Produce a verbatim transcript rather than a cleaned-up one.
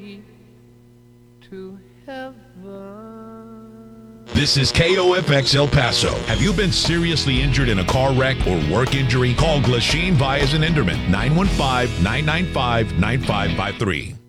to heaven. This is K O F X El Paso. Have you been seriously injured in a car wreck or work injury? Call Glasheen Vyas and Enderman, nine one five, nine nine five, nine five five three.